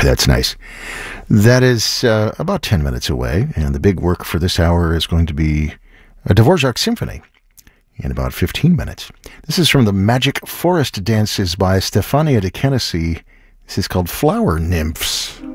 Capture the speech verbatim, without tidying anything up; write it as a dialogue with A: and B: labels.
A: Boy, that's nice. That is uh, about ten minutes away, and the big work for this hour is going to be a Dvorak Symphony in about fifteen minutes. This is from the Magic Forest Dances by Stefania de Kenesy. This is called Flower Nymphs.